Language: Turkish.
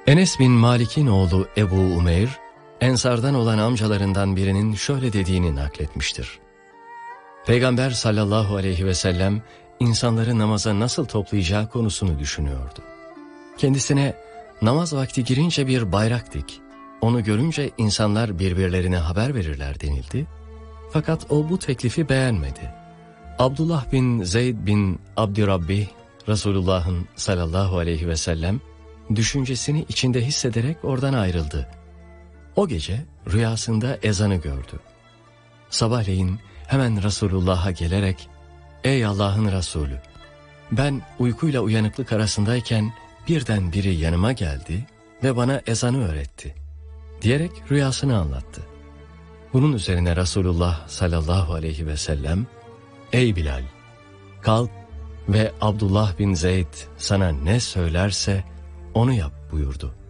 Enes bin Malik'in oğlu Ebu Umeyr, Ensardan olan amcalarından birinin şöyle dediğini nakletmiştir. Peygamber sallallahu aleyhi ve sellem insanları namaza nasıl toplayacağı konusunu düşünüyordu. Kendisine namaz vakti girince bir bayrak dik, onu görünce insanlar birbirlerine haber verirler denildi. Fakat o bu teklifi beğenmedi. Abdullah bin Zeyd bin Abdurrabbih, Resulullah'ın sallallahu aleyhi ve sellem düşüncesini içinde hissederek oradan ayrıldı. O gece rüyasında ezanı gördü. Sabahleyin hemen Resulullah'a gelerek, "Ey Allah'ın Resulü, ben uykuyla uyanıklık arasındayken birden biri yanıma geldi ve bana ezanı öğretti," diyerek rüyasını anlattı. Bunun üzerine Resulullah sallallahu aleyhi ve sellem, "Ey Bilal, kalk ve Abdullah bin Zeyd sana ne söylerse onu yap," buyurdu.